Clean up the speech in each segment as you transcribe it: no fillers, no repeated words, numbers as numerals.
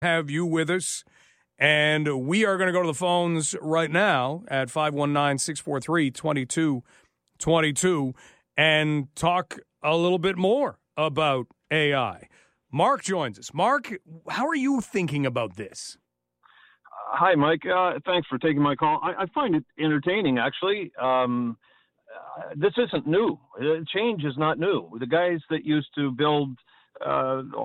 Have you with us? And we are going to go to the phones right now at 519-643-2222 and talk a little bit more about AI. Mark joins us. Mark, how are you thinking about this? Hi, Mike. Thanks for taking my call. I find it entertaining, actually. This isn't new. Change is not new. The guys that used to build the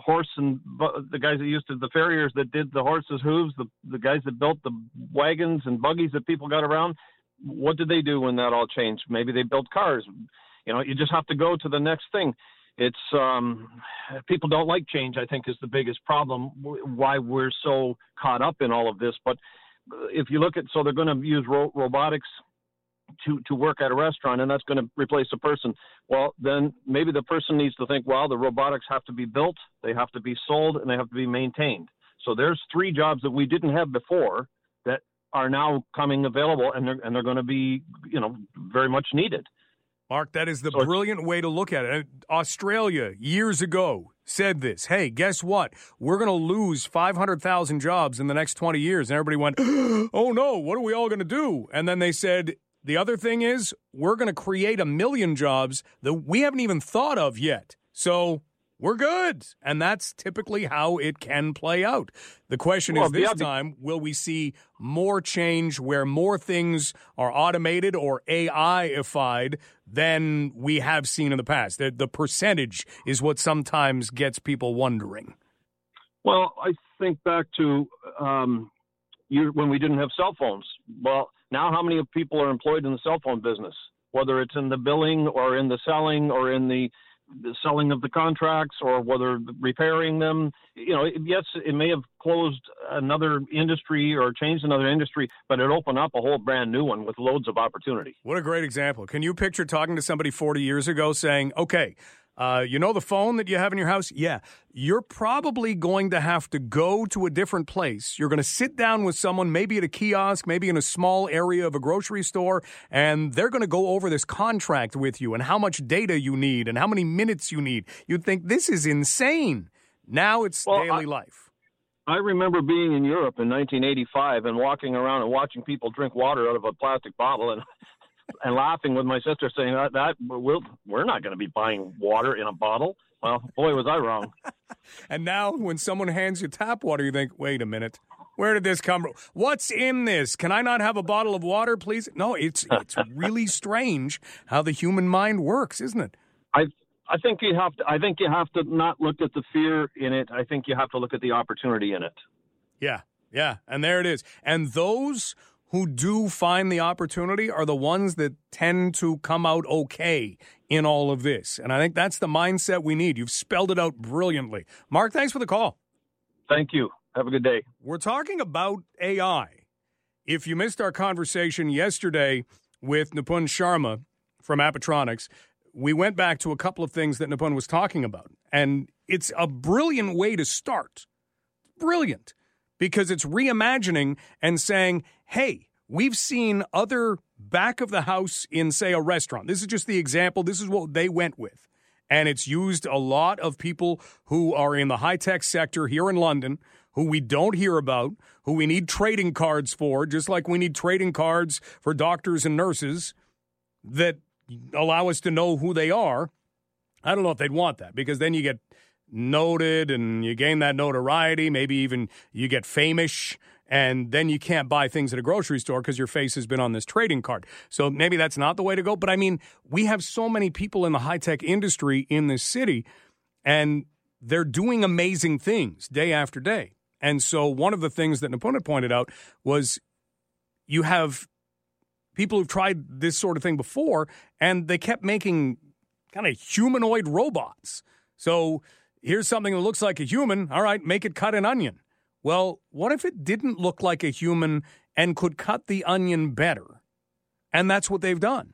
farriers that did the horses' hooves, the guys that built the wagons and buggies that people got around, what did they do when that all changed? Maybe they built cars. You just have to go to the next thing. It's people don't like change, I think, is the biggest problem, why we're so caught up in all of this. But if you look at, so they're going to use robotics to work at a restaurant, and that's going to replace a person. Well, then maybe the person needs to think, well, the robotics have to be built, they have to be sold, and they have to be maintained. So there's 3 jobs that we didn't have before that are now coming available, and they're going to be, very much needed. Mark, that is the brilliant way to look at it. Australia, years ago, said this. Hey, guess what? We're going to lose 500,000 jobs in the next 20 years. And everybody went, oh, no, what are we all going to do? And then they said, the other thing is, we're going to create 1 million jobs that we haven't even thought of yet. So we're good. And that's typically how it can play out. The question is this time, will we see more change where more things are automated or AI-ified than we have seen in the past? The percentage is what sometimes gets people wondering. Well, I think back to when we didn't have cell phones. Well, now how many people are employed in the cell phone business, whether it's in the billing or in the selling or in the selling of the contracts or whether repairing them? Yes, it may have closed another industry or changed another industry, but it opened up a whole brand new one with loads of opportunity. What a great example. Can you picture talking to somebody 40 years ago saying, okay, the phone that you have in your house? Yeah, you're probably going to have to go to a different place. You're going to sit down with someone, maybe at a kiosk, maybe in a small area of a grocery store, and they're going to go over this contract with you and how much data you need and how many minutes you need. You'd think this is insane. Now it's daily life. I remember being in Europe in 1985 and walking around and watching people drink water out of a plastic bottle and laughing with my sister, saying we're not going to be buying water in a bottle. Well, boy, was I wrong. And now when someone hands you tap water, you think, wait a minute, where did this come from? What's in this? Can I not have a bottle of water, please? No, it's really strange how the human mind works, isn't it? I think you have to not look at the fear in it. I think you have to look at the opportunity in it. Yeah, and there it is. And those who do find the opportunity are the ones that tend to come out okay in all of this. And I think that's the mindset we need. You've spelled it out brilliantly. Mark, thanks for the call. Thank you. Have a good day. We're talking about AI. If you missed our conversation yesterday with Nipun Sharma from Appotronics, we went back to a couple of things that Nipun was talking about. And it's a brilliant way to start. Brilliant. Because it's reimagining and saying, hey, we've seen other back of the house in, say, a restaurant. This is just the example. This is what they went with. And it's used a lot of people who are in the high-tech sector here in London, who we don't hear about, who we need trading cards for, just like we need trading cards for doctors and nurses that allow us to know who they are. I don't know if they'd want that, because then you get noted and you gain that notoriety. Maybe even you get famous, and then you can't buy things at a grocery store because your face has been on this trading card. So maybe that's not the way to go. But I mean, we have so many people in the high-tech industry in this city, and they're doing amazing things day after day. And so one of the things that Nipun pointed out was you have people who've tried this sort of thing before, and they kept making kind of humanoid robots. So here's something that looks like a human. All right, make it cut an onion. Well, what if it didn't look like a human and could cut the onion better? And that's what they've done.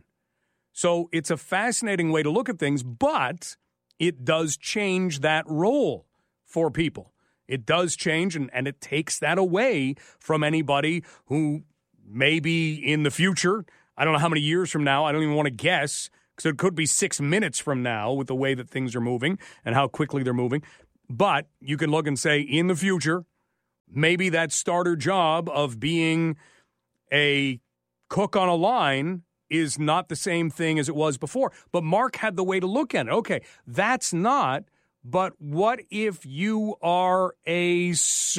So it's a fascinating way to look at things, but it does change that role for people. It does change, and it takes that away from anybody who maybe in the future, I don't know how many years from now, I don't even want to guess, because it could be 6 minutes from now with the way that things are moving and how quickly they're moving. But you can look and say, in the future, Maybe that starter job of being a cook on a line is not the same thing as it was before. But Mark had the way to look at it. Okay, that's not, but what if you are a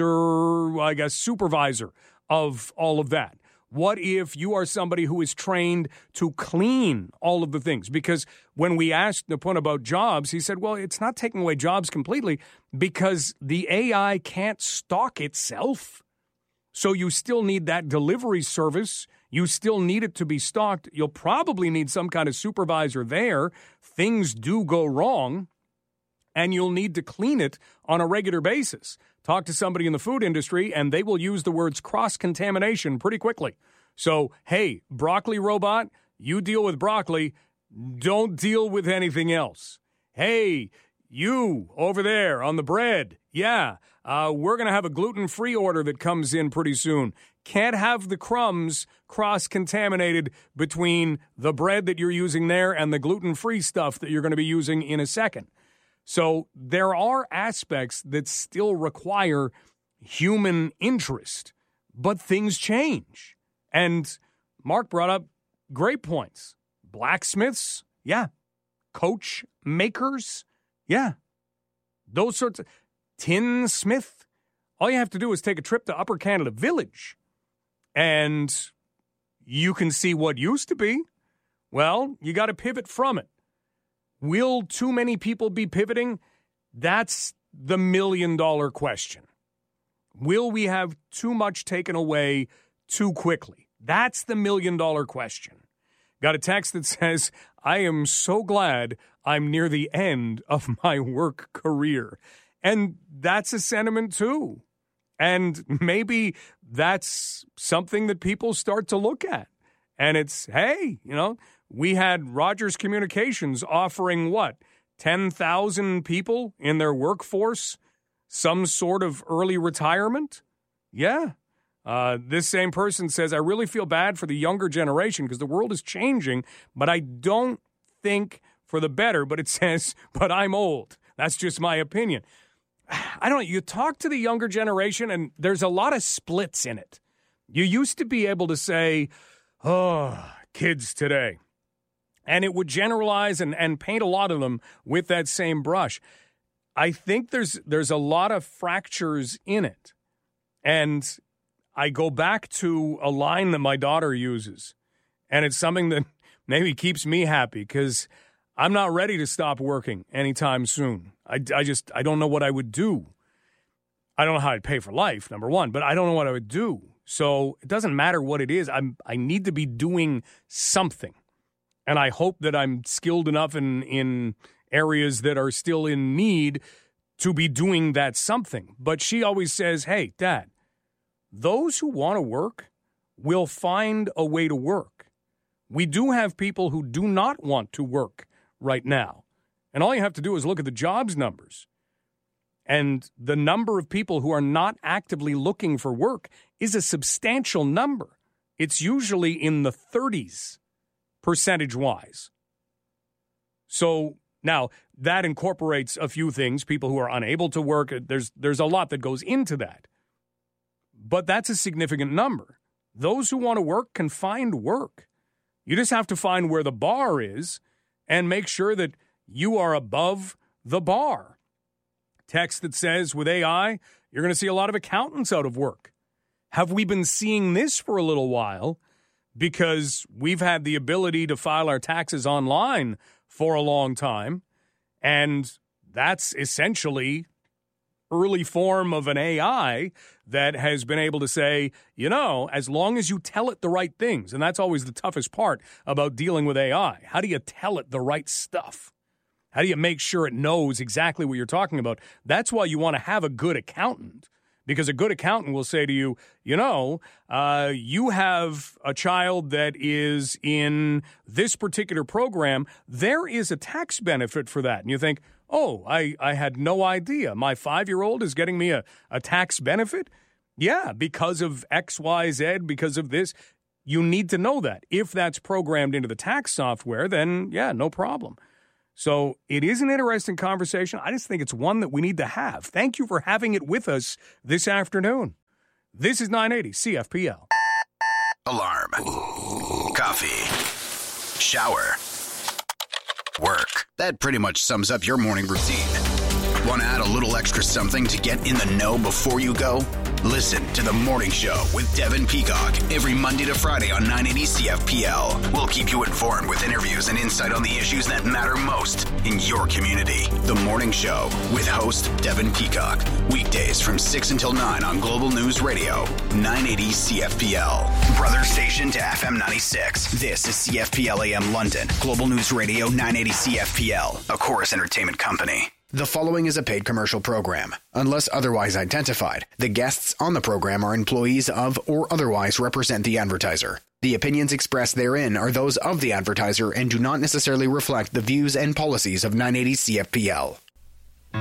supervisor of all of that? What if you are somebody who is trained to clean all of the things? Because when we asked Nipun about jobs, he said, well, it's not taking away jobs completely because the AI can't stock itself. So you still need that delivery service. You still need it to be stocked. You'll probably need some kind of supervisor there. Things do go wrong, and you'll need to clean it on a regular basis. Talk to somebody in the food industry, and they will use the words cross-contamination pretty quickly. So, hey, broccoli robot, you deal with broccoli. Don't deal with anything else. Hey, you over there on the bread, yeah, we're going to have a gluten-free order that comes in pretty soon. Can't have the crumbs cross-contaminated between the bread that you're using there and the gluten-free stuff that you're going to be using in a second. So there are aspects that still require human interest, but things change. And Mark brought up great points. Blacksmiths, yeah. Coach makers, yeah. Those sorts of tinsmith. All you have to do is take a trip to Upper Canada Village, and you can see what used to be. Well, you got to pivot from it. Will too many people be pivoting? That's the million-dollar question. Will we have too much taken away too quickly? That's the million-dollar question. Got a text that says, I am so glad I'm near the end of my work career. And that's a sentiment too. And maybe that's something that people start to look at. And it's, hey, we had Rogers Communications offering what, 10,000 people in their workforce some sort of early retirement? Yeah. This same person says, I really feel bad for the younger generation because the world is changing, but I don't think for the better. But it says, but I'm old. That's just my opinion. I don't know. You talk to the younger generation, and there's a lot of splits in it. You used to be able to say, oh, kids today. And it would generalize and paint a lot of them with that same brush. I think there's a lot of fractures in it. And I go back to a line that my daughter uses. And it's something that maybe keeps me happy because I'm not ready to stop working anytime soon. I don't know what I would do. I don't know how I'd pay for life, number one, but I don't know what I would do. So it doesn't matter what it is. I need to be doing something. And I hope that I'm skilled enough in areas that are still in need to be doing that something. But she always says, hey, Dad, those who want to work will find a way to work. We do have people who do not want to work right now. And all you have to do is look at the jobs numbers. And the number of people who are not actively looking for work is a substantial number. It's usually in the 30s. Percentage-wise. So now that incorporates a few things, people who are unable to work. There's a lot that goes into that. But that's a significant number. Those who want to work can find work. You just have to find where the bar is and make sure that you are above the bar. Text that says, with AI, you're going to see a lot of accountants out of work. Have we been seeing this for a little while? Because we've had the ability to file our taxes online for a long time, and that's essentially early form of an AI that has been able to say, as long as you tell it the right things, and that's always the toughest part about dealing with AI. How do you tell it the right stuff? How do you make sure it knows exactly what you're talking about? That's why you want to have a good accountant. Because a good accountant will say to you, you have a child that is in this particular program. There is a tax benefit for that. And you think, oh, I had no idea. My 5-year-old is getting me a tax benefit? Yeah, because of X, Y, Z, because of this. You need to know that. If that's programmed into the tax software, then, yeah, no problem. So it is an interesting conversation. I just think it's one that we need to have. Thank you for having it with us this afternoon. This is 980 CFPL. Alarm. Coffee. Shower. Work. That pretty much sums up your morning routine. Want to add a little extra something to get in the know before you go? Listen to The Morning Show with Devin Peacock every Monday to Friday on 980 CFPL. We'll keep you informed with interviews and insight on the issues that matter most in your community. The Morning Show with host Devin Peacock. Weekdays from 6 until 9 on Global News Radio, 980 CFPL. Brother station to FM 96. This is CFPL AM London. Global News Radio, 980 CFPL. A Chorus Entertainment company. The following is a paid commercial program. Unless otherwise identified, the guests on the program are employees of or otherwise represent the advertiser. The opinions expressed therein are those of the advertiser and do not necessarily reflect the views and policies of 980 CFPL.